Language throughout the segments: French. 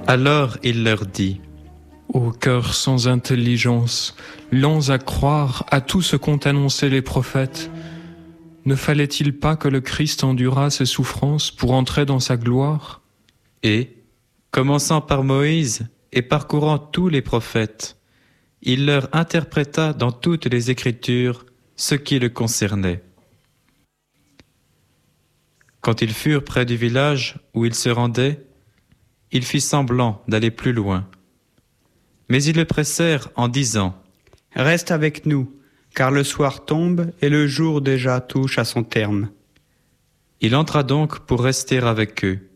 Alors il leur dit: Ô cœur sans intelligence, lents à croire à tout ce qu'ont annoncé les prophètes, ne fallait-il pas que le Christ endurât ces souffrances pour entrer dans sa gloire? Et, commençant par Moïse et parcourant tous les prophètes, il leur interpréta dans toutes les Écritures ce qui le concernait. Quand ils furent près du village où il se rendait, il fit semblant d'aller plus loin. Mais ils le pressèrent en disant: Reste avec nous, car le soir tombe et le jour déjà touche à son terme. Il entra donc pour rester avec eux.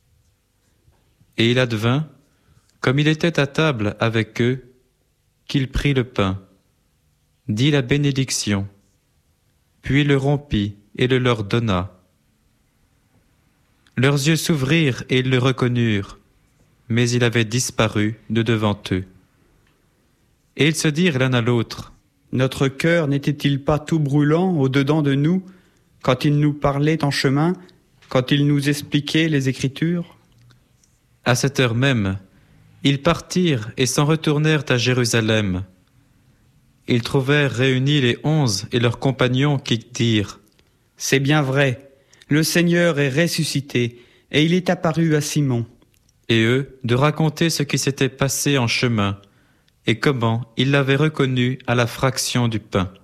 Et il advint, comme il était à table avec eux, qu'il prit le pain, dit la bénédiction, puis le rompit et le leur donna. Leurs yeux s'ouvrirent et ils le reconnurent, mais il avait disparu de devant eux. Et ils se dirent l'un à l'autre: Notre cœur n'était-il pas tout brûlant au-dedans de nous, quand il nous parlait en chemin, quand il nous expliquait les Écritures? À cette heure même, ils partirent et s'en retournèrent à Jérusalem. Ils trouvèrent réunis les 11 et leurs compagnons qui dirent: C'est bien vrai, le Seigneur est ressuscité, et il est apparu à Simon. Et eux de raconter ce qui s'était passé en chemin, et comment ils l'avaient reconnu à la fraction du pain.